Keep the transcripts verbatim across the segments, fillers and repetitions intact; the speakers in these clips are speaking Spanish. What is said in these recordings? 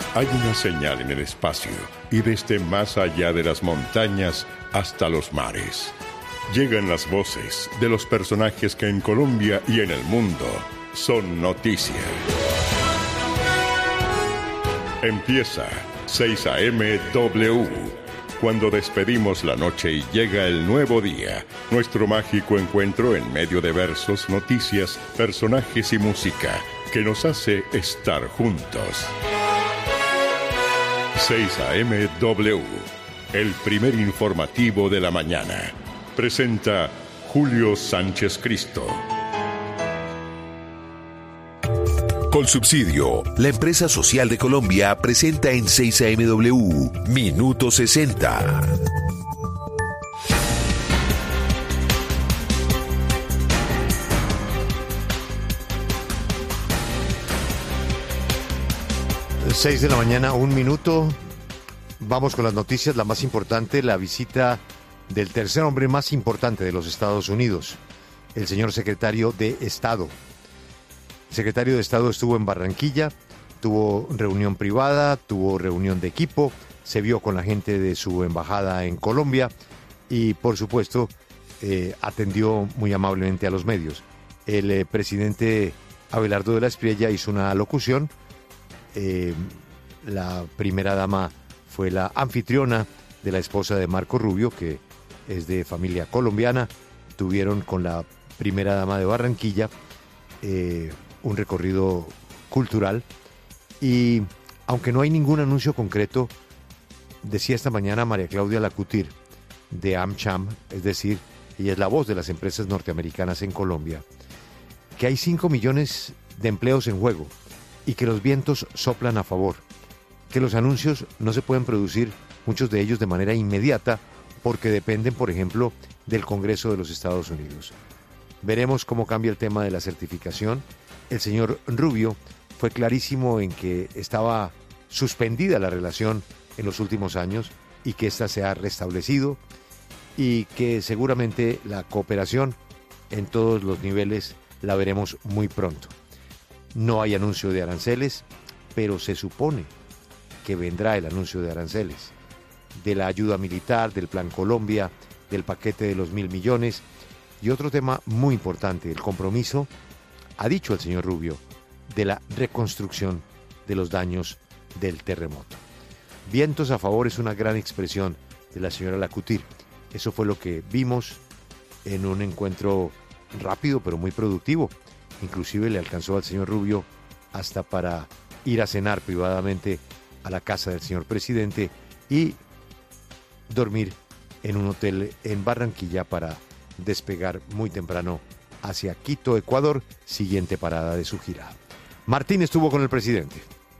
Hay una señal en el espacio y desde más allá de las montañas hasta los mares. Llegan las voces de los personajes que en Colombia y en el mundo son noticia. Empieza seis A M W. Cuando despedimos la noche y llega el nuevo día, nuestro mágico encuentro en medio de versos, noticias, personajes y música que nos hace estar juntos. seis A M W, el primer informativo de la mañana. Presenta Julio Sánchez Cristo. Colsubsidio, la empresa social de Colombia, presenta en seis A M W Minuto sesenta. seis de la mañana, un minuto. Vamos con las noticias. La más importante, la visita del tercer hombre más importante de los Estados Unidos, el señor secretario de Estado. El secretario de Estado estuvo en Barranquilla, tuvo reunión privada, tuvo reunión de equipo, se vio con la gente de su embajada en Colombia y, por supuesto, eh, atendió muy amablemente a los medios. El eh, presidente Abelardo de la Espriella hizo una locución. Eh, la primera dama fue la anfitriona de la esposa de Marco Rubio, que es de familia colombiana. Tuvieron con la primera dama de Barranquilla eh, un recorrido cultural y, aunque no hay ningún anuncio concreto, decía esta mañana María Claudia Lacutir de AmCham, es decir, ella es la voz de las empresas norteamericanas en Colombia, que hay cinco millones de empleos en juego y que los vientos soplan a favor, que los anuncios no se pueden producir, muchos de ellos de manera inmediata, porque dependen, por ejemplo, del Congreso de los Estados Unidos. Veremos cómo cambia el tema de la certificación. El señor Rubio fue clarísimo en que estaba suspendida la relación en los últimos años y que ésta se ha restablecido y que seguramente la cooperación en todos los niveles la veremos muy pronto. No hay anuncio de aranceles, pero se supone que vendrá el anuncio de aranceles, de la ayuda militar, del Plan Colombia, del paquete de los mil millones y otro tema muy importante, el compromiso, ha dicho el señor Rubio, de la reconstrucción de los daños del terremoto. Vientos a favor es una gran expresión de la señora Lacutir. Eso fue lo que vimos en un encuentro rápido pero muy productivo. Inclusive le alcanzó al señor Rubio hasta para ir a cenar privadamente a la casa del señor presidente y dormir en un hotel en Barranquilla para despegar muy temprano hacia Quito, Ecuador, siguiente parada de su gira. Martín estuvo con el presidente.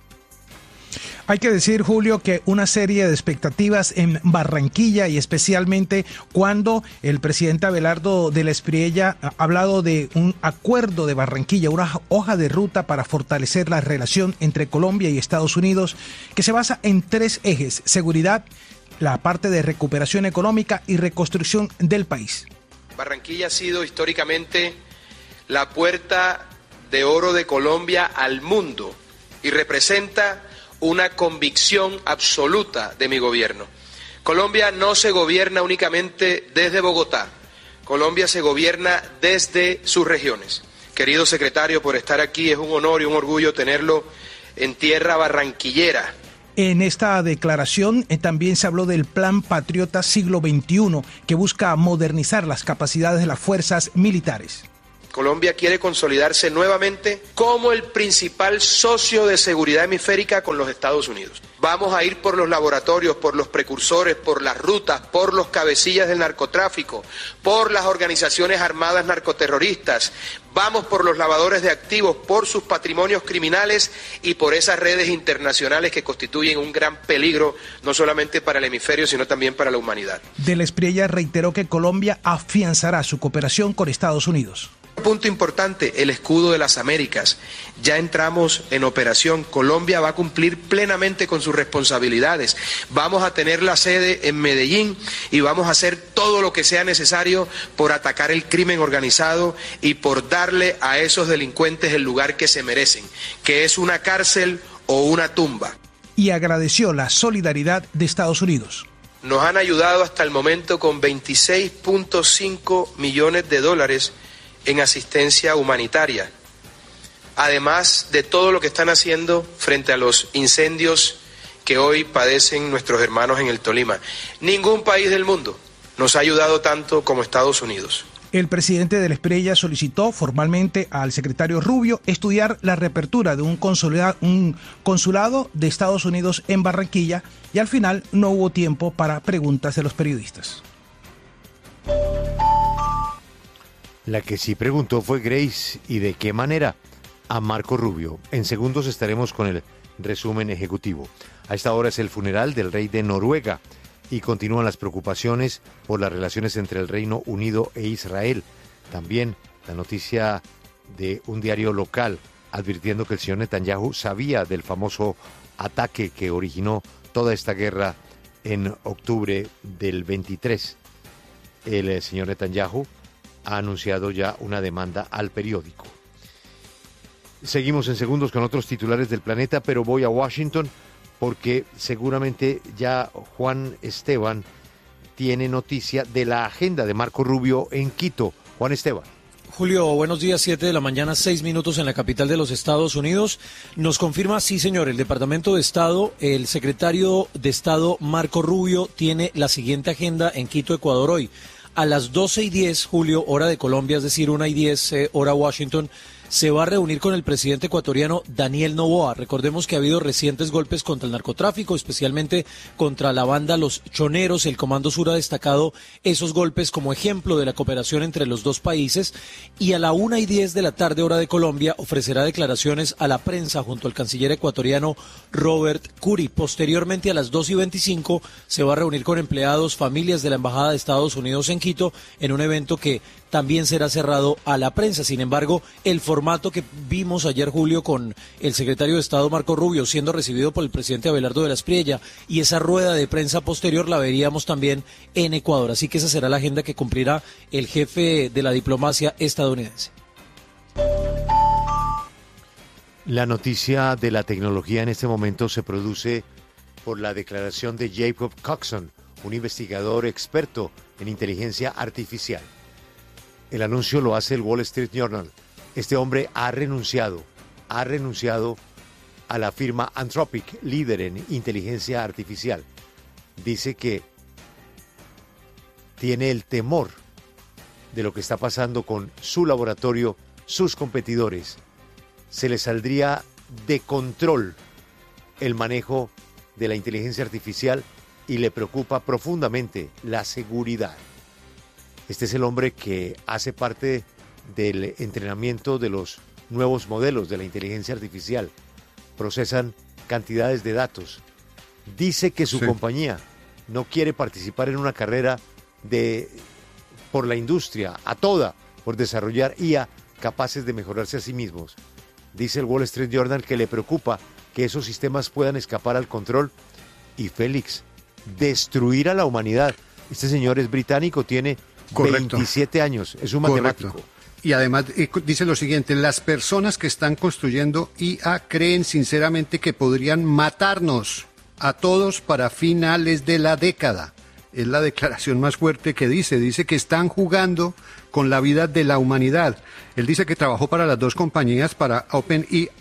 Hay que decir, Julio, que una serie de expectativas en Barranquilla y especialmente cuando el presidente Abelardo de la Espriella ha hablado de un acuerdo de Barranquilla, una hoja de ruta para fortalecer la relación entre Colombia y Estados Unidos que se basa en tres ejes: seguridad, la parte de recuperación económica y reconstrucción del país. Barranquilla ha sido históricamente la puerta de oro de Colombia al mundo y representa una convicción absoluta de mi gobierno. Colombia no se gobierna únicamente desde Bogotá, Colombia se gobierna desde sus regiones. Querido secretario, por estar aquí, es un honor y un orgullo tenerlo en tierra barranquillera. En esta declaración eh, también se habló del Plan Patriota Siglo veintiuno, que busca modernizar las capacidades de las fuerzas militares. Colombia quiere consolidarse nuevamente como el principal socio de seguridad hemisférica con los Estados Unidos. Vamos a ir por los laboratorios, por los precursores, por las rutas, por los cabecillas del narcotráfico, por las organizaciones armadas narcoterroristas. Vamos por los lavadores de activos, por sus patrimonios criminales y por esas redes internacionales que constituyen un gran peligro no solamente para el hemisferio, sino también para la humanidad. De la Espriella reiteró que Colombia afianzará su cooperación con Estados Unidos. Punto importante, el escudo de las Américas. Ya entramos en operación. Colombia va a cumplir plenamente con sus responsabilidades. Vamos a tener la sede en Medellín y vamos a hacer todo lo que sea necesario por atacar el crimen organizado y por darle a esos delincuentes el lugar que se merecen, que es una cárcel o una tumba. y agradeció la solidaridad de Estados Unidos. Nos han ayudado hasta el momento con veintiséis punto cinco millones de dólares en asistencia humanitaria, además de todo lo que están haciendo frente a los incendios que hoy padecen nuestros hermanos en el Tolima. Ningún país del mundo nos ha ayudado tanto como Estados Unidos. El presidente de la Espriella solicitó formalmente al secretario Rubio estudiar la reapertura de un consulado, un consulado de Estados Unidos en Barranquilla, y al final no hubo tiempo para preguntas de los periodistas. La que sí preguntó fue Grace, ¿y de qué manera? A Marco Rubio. En segundos estaremos con el resumen ejecutivo. A esta hora es el funeral del rey de Noruega y continúan las preocupaciones por las relaciones entre el Reino Unido e Israel. También la noticia de un diario local advirtiendo que el señor Netanyahu sabía del famoso ataque que originó toda esta guerra en octubre del veintitrés. El señor Netanyahu ha anunciado ya una demanda al periódico. Seguimos en segundos con otros titulares del planeta, pero voy a Washington porque seguramente ya Juan Esteban tiene noticia de la agenda de Marco Rubio en Quito. Juan Esteban. Julio, buenos días, siete de la mañana, seis minutos en la capital de los Estados Unidos. Nos confirma, sí señor, el Departamento de Estado, el secretario de Estado Marco Rubio tiene la siguiente agenda en Quito, Ecuador hoy. A las doce y diez, Julio, hora de Colombia, es decir, una y diez, eh, hora Washington, se va a reunir con el presidente ecuatoriano Daniel Noboa. Recordemos que ha habido recientes golpes contra el narcotráfico, especialmente contra la banda Los Choneros. El Comando Sur ha destacado esos golpes como ejemplo de la cooperación entre los dos países. Y a la una y diez de la tarde, hora de Colombia, ofrecerá declaraciones a la prensa junto al canciller ecuatoriano Robert Curry. Posteriormente, a las dos y veinticinco, se va a reunir con empleados, familias de la Embajada de Estados Unidos en Quito, en un evento que también será cerrado a la prensa. Sin embargo, el formato que vimos ayer, Julio, con el secretario de Estado Marco Rubio siendo recibido por el presidente Abelardo de la Espriella y esa rueda de prensa posterior la veríamos también en Ecuador. Así que esa será la agenda que cumplirá el jefe de la diplomacia estadounidense. La noticia de la tecnología en este momento se produce por la declaración de Jacob Coxon, un investigador experto en inteligencia artificial. El anuncio lo hace el Wall Street Journal. Este hombre ha renunciado, ha renunciado a la firma Anthropic, líder en inteligencia artificial. Dice que tiene el temor de lo que está pasando con su laboratorio, sus competidores. Se le saldría de control el manejo de la inteligencia artificial y le preocupa profundamente la seguridad. Este es el hombre que hace parte del entrenamiento de los nuevos modelos de la inteligencia artificial. Procesan cantidades de datos. Dice que su sí. compañía no quiere participar en una carrera de por la industria, a toda, por desarrollar I A capaces de mejorarse a sí mismos. Dice el Wall Street Journal que le preocupa que esos sistemas puedan escapar al control y, Félix, destruir a la humanidad. Este señor es británico, tiene Correcto. veintisiete años, es un matemático. Correcto. Y además eh, dice lo siguiente: las personas que están construyendo I A creen sinceramente que podrían matarnos a todos para finales de la década. Es la declaración más fuerte que dice, dice que están jugando con la vida de la humanidad. Él dice que trabajó para las dos compañías, para OpenAI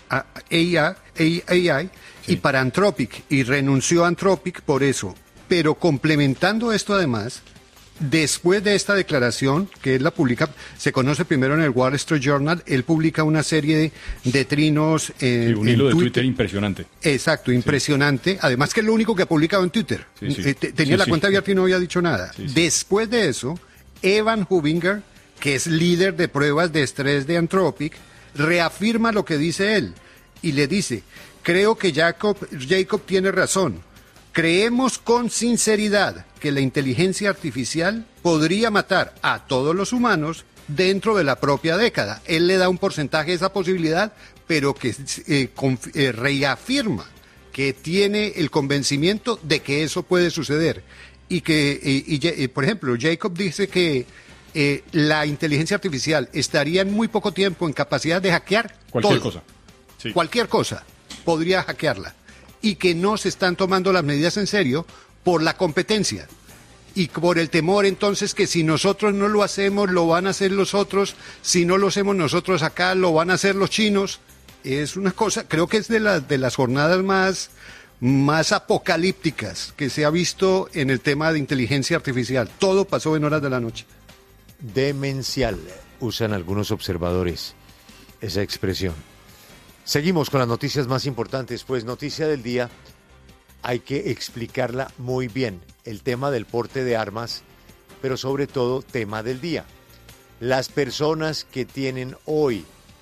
sí. y para Anthropic, y renunció a Anthropic por eso. Pero complementando esto además, después de esta declaración, que él la publica, se conoce primero en el Wall Street Journal, él publica una serie de, de trinos en, sí, un hilo en de Twitter. Twitter impresionante. Exacto, impresionante. Sí. Además que es lo único que ha publicado en Twitter. Sí, sí. Tenía sí, la sí. cuenta abierta y no había dicho nada. Sí, sí. Después de eso, Evan Hubinger, que es líder de pruebas de estrés de Anthropic, reafirma lo que dice él y le dice: creo que Jacob, Jacob tiene razón. Creemos con sinceridad que la inteligencia artificial podría matar a todos los humanos dentro de la propia década. Él le da un porcentaje de esa posibilidad, pero que eh, conf- eh, reafirma que tiene el convencimiento de que eso puede suceder. Y que, eh, y, y, por ejemplo, Jacob dice que eh, la inteligencia artificial estaría en muy poco tiempo en capacidad de hackear cualquier todo. cosa. Sí. Cualquier cosa podría hackearla. y que no se están tomando las medidas en serio por la competencia. Y por el temor entonces que si nosotros no lo hacemos, lo van a hacer los otros, si no lo hacemos nosotros acá, lo van a hacer los chinos. Es una cosa, creo que es de, la, de las jornadas más, más apocalípticas que se ha visto en el tema de inteligencia artificial. Todo pasó en horas de la noche. Demencial, usan algunos observadores esa expresión. Seguimos con las noticias más importantes, pues noticia del día, hay que explicarla muy bien, el tema del porte de armas, pero sobre todo tema del día. Las personas que tienen hoy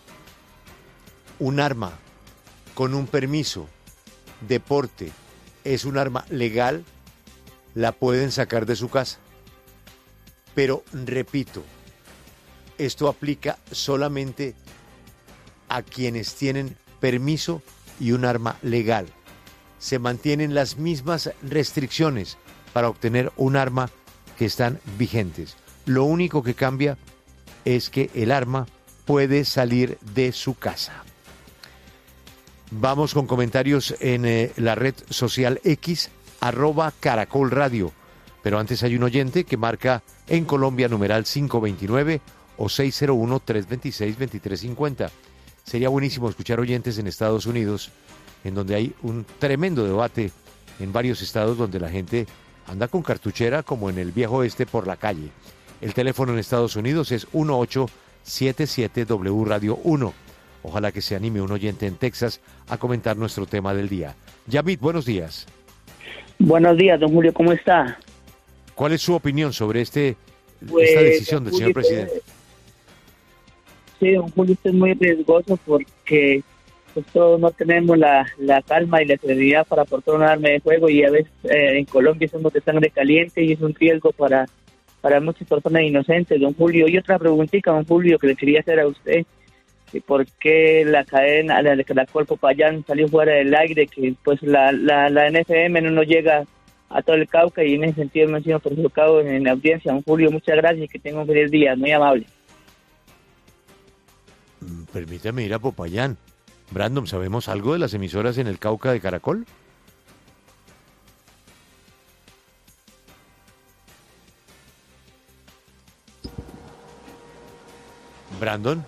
un arma con un permiso de porte, es un arma legal, la pueden sacar de su casa. Pero repito, esto aplica solamente a quienes tienen permiso y un arma legal. Se mantienen las mismas restricciones para obtener un arma que están vigentes. Lo único que cambia es que el arma puede salir de su casa. Vamos con comentarios en eh, la red social X, arroba Caracol Radio. Pero antes hay un oyente que marca en Colombia numeral cinco veintinueve o seis cero uno, tres dos seis, dos tres cinco cero. Sería buenísimo escuchar oyentes en Estados Unidos, en donde hay un tremendo debate en varios estados donde la gente anda con cartuchera como en el viejo oeste por la calle. El teléfono en Estados Unidos es uno ocho siete siete W Radio uno. Ojalá que se anime un oyente en Texas a comentar nuestro tema del día. Yamit, buenos días. Buenos días, don Julio, ¿cómo está? ¿Cuál es su opinión sobre este pues, esta decisión del Julio, señor presidente? Sí, don Julio, usted es muy riesgoso porque pues, todos no tenemos la, la calma y la serenidad para portar un arma de fuego y a veces eh, en Colombia somos de sangre caliente y es un riesgo para, para muchas personas inocentes, don Julio. Y otra preguntita, don Julio, que le quería hacer a usted. ¿Por qué la cadena, la de Caracol Popayán salió fuera del aire? Que pues la, la, la N F M no nos llega a todo el Cauca y en ese sentido me han sido perjudicados en la audiencia. Don Julio, muchas gracias y que tenga un feliz día, muy amable. Permítame ir a Popayán. Brandon, ¿sabemos algo de las emisoras en el Cauca de Caracol? Brandon.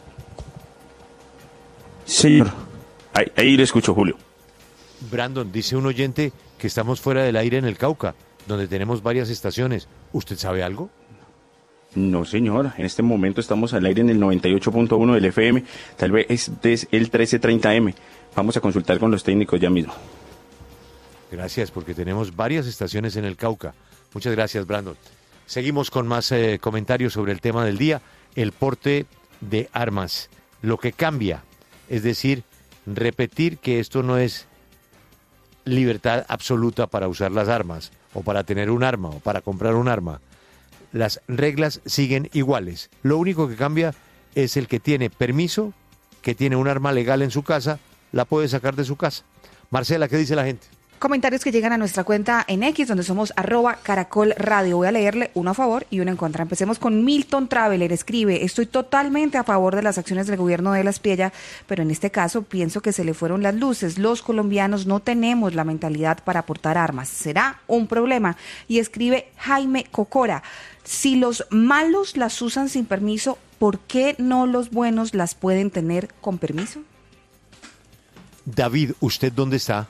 Señor, ahí, ahí le escucho, Julio. Brandon, dice un oyente que estamos fuera del aire en el Cauca, donde tenemos varias estaciones. ¿Usted sabe algo? No, señor. En este momento estamos al aire en el noventa y ocho punto uno del F M. Tal vez es el trece treinta M. Vamos a consultar con los técnicos ya mismo. Gracias, porque tenemos varias estaciones en el Cauca. Muchas gracias, Brandon. Seguimos con más eh, comentarios sobre el tema del día, el porte de armas. Lo que cambia, es decir, repetir que esto no es libertad absoluta para usar las armas, o para tener un arma, o para comprar un arma. Las reglas siguen iguales. Lo único que cambia es el que tiene permiso, que tiene un arma legal en su casa, la puede sacar de su casa. Marcela, ¿qué dice la gente? Comentarios que llegan a nuestra cuenta en X, donde somos arroba Caracol Radio. Voy a leerle uno a favor y uno en contra. Empecemos con Milton Traveler. Escribe: estoy totalmente a favor de las acciones del gobierno de la Espriella, pero en este caso pienso que se le fueron las luces. Los colombianos no tenemos la mentalidad para portar armas. ¿Será un problema? Y escribe Jaime Cocora: si los malos las usan sin permiso, ¿por qué no los buenos las pueden tener con permiso? David, ¿usted dónde está?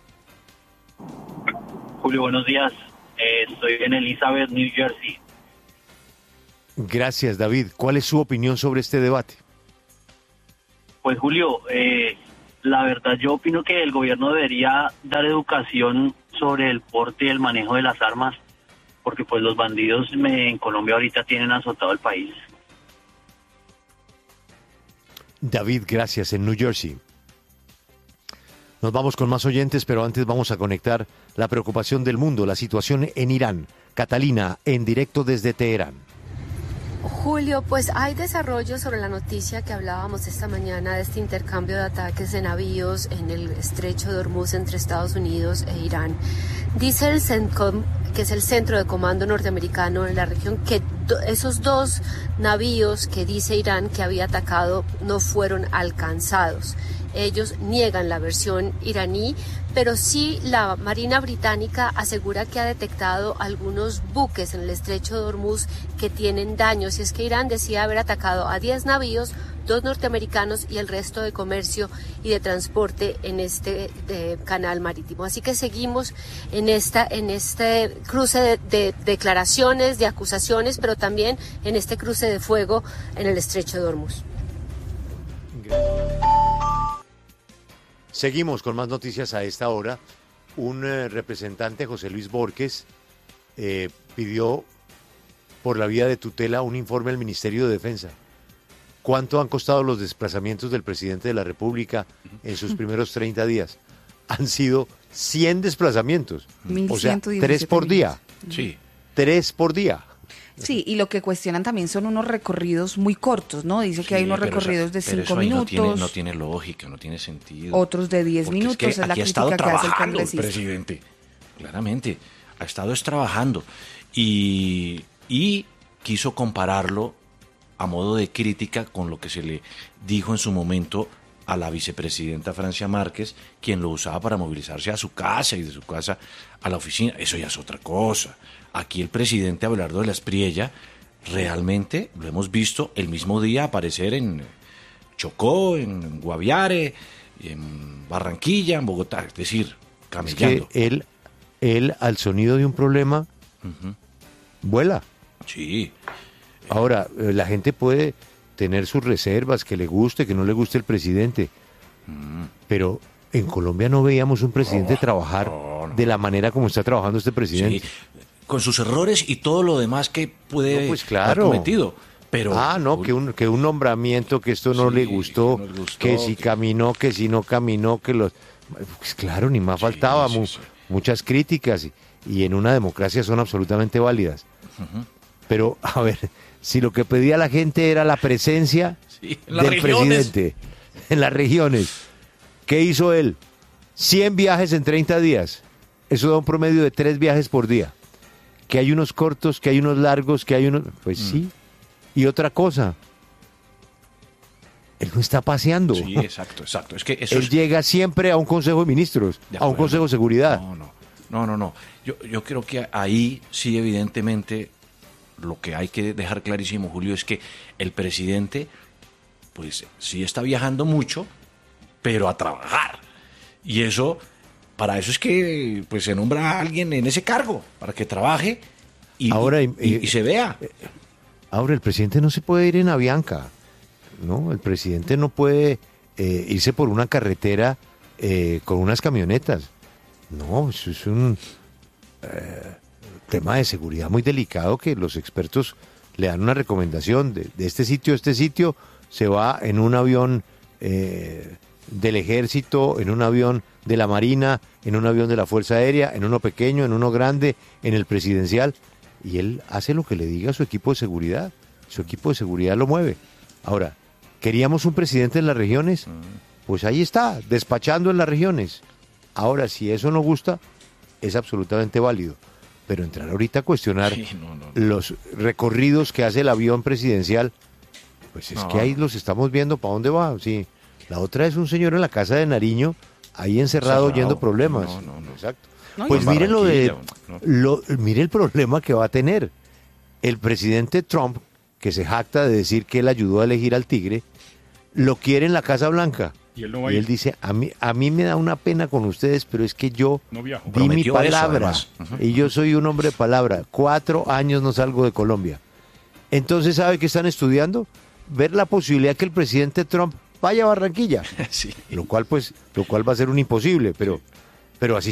Julio, buenos días. Eh, estoy en Elizabeth, New Jersey. Gracias, David. ¿Cuál es su opinión sobre este debate? Pues, Julio, eh, la verdad yo opino que el gobierno debería dar educación sobre el porte y el manejo de las armas, porque pues los bandidos me, en Colombia ahorita tienen azotado el país. David, gracias, en New Jersey. Nos vamos con más oyentes, pero antes vamos a conectar la preocupación del mundo, la situación en Irán. Catalina, en directo desde Teherán. Julio, pues hay desarrollo sobre la noticia que hablábamos esta mañana de este intercambio de ataques de navíos en el estrecho de Hormuz entre Estados Unidos e Irán. Dice el CENTCOM, que es el Centro de Comando Norteamericano en la región, que do- esos dos navíos que dice Irán que había atacado no fueron alcanzados. Ellos niegan la versión iraní, pero sí la Marina Británica asegura que ha detectado algunos buques en el estrecho de Hormuz que tienen daños, y es que Irán decía haber atacado a diez navíos, dos norteamericanos y el resto de comercio y de transporte en este de, canal marítimo. Así que seguimos en esta en este cruce de, de declaraciones, de acusaciones, pero también en este cruce de fuego en el estrecho de Hormuz. Seguimos con más noticias a esta hora. Un eh, representante, José Luis Borges, eh, pidió por la vía de tutela un informe al Ministerio de Defensa. ¿Cuánto han costado los desplazamientos del presidente de la República en sus primeros treinta días? Han sido cien desplazamientos, o sea, tres por día. Sí. Tres por día. Sí, y lo que cuestionan también son unos recorridos muy cortos, ¿no? Dice que sí, hay unos recorridos de pero cinco eso minutos. No tiene, no tiene lógica, no tiene sentido. Otros de diez minutos, es, que es la crítica que hace el congresista. El presidente, claramente, ha estado es trabajando. Y, y quiso compararlo a modo de crítica con lo que se le dijo en su momento a la vicepresidenta Francia Márquez, quien lo usaba para movilizarse a su casa y de su casa a la oficina. Eso ya es otra cosa. Aquí el presidente Abelardo de la Espriella realmente lo hemos visto el mismo día aparecer en Chocó, en Guaviare, en Barranquilla, en Bogotá, es decir, camellando. Es que él, él al sonido de un problema, uh-huh. vuela. Sí. Ahora, la gente puede tener sus reservas, que le guste, que no le guste el presidente, mm. pero en Colombia no veíamos un presidente oh, trabajar no, no. de la manera como está trabajando este presidente. Sí, con sus errores y todo lo demás que puede no, pues claro. haber cometido. Pero, ah, no, que un, que un nombramiento, que esto no sí, le gustó, que, no gustó, que si caminó, que si no caminó, que los... Pues claro, ni más sí, faltaba, sí, mu- sí. muchas críticas, y, y en una democracia son absolutamente válidas. Uh-huh. Pero, a ver, si lo que pedía la gente era la presencia sí, del regiones. presidente en las regiones, ¿qué hizo él? cien viajes en treinta días, eso da un promedio de tres viajes por día. Que hay unos cortos, que hay unos largos, que hay unos... Pues mm. sí. Y otra cosa, él no está paseando. Sí, exacto, exacto. Es que eso él es... llega siempre a un Consejo de Ministros, de a un Consejo de Seguridad. No, no, no, no, no. Yo, yo creo que ahí sí, evidentemente, lo que hay que dejar clarísimo, Julio, es que el presidente, pues sí está viajando mucho, pero a trabajar. Y eso, para eso es que pues se nombra a alguien en ese cargo, para que trabaje y, Ahora, y, y, y se vea. Ahora, el presidente no se puede ir en Avianca, ¿no? El presidente no puede eh, irse por una carretera eh, con unas camionetas. No, eso es un eh, tema de seguridad muy delicado que los expertos le dan una recomendación de, de este sitio a este sitio. Se va en un avión eh, del Ejército, en un avión de la Marina, en un avión de la Fuerza Aérea, en uno pequeño, en uno grande, en el presidencial. Y él hace lo que le diga a su equipo de seguridad. Su equipo de seguridad lo mueve. Ahora, ¿queríamos un presidente en las regiones? Pues ahí está, despachando en las regiones. Ahora, si eso no gusta, es absolutamente válido. Pero entrar ahorita a cuestionar sí, no, no, no. los recorridos que hace el avión presidencial, pues es no. que ahí los estamos viendo para dónde va. Sí. La otra es un señor en la casa de Nariño, ahí encerrado oyendo problemas. No, no, no. Exacto. No, pues mire lo de, no. lo, mire el problema que va a tener el presidente Trump, que se jacta de decir que él ayudó a elegir al tigre, lo quiere en la Casa Blanca. Y él, no va y a él dice, a mí, a mí me da una pena con ustedes, pero es que yo no di mi palabra eso, uh-huh. y yo soy un hombre de palabra. Cuatro años no salgo de Colombia. Entonces, ¿sabe qué están estudiando? Ver la posibilidad que el presidente Trump vaya a Barranquilla, sí. lo cual pues, lo cual va a ser un imposible, pero... Pero así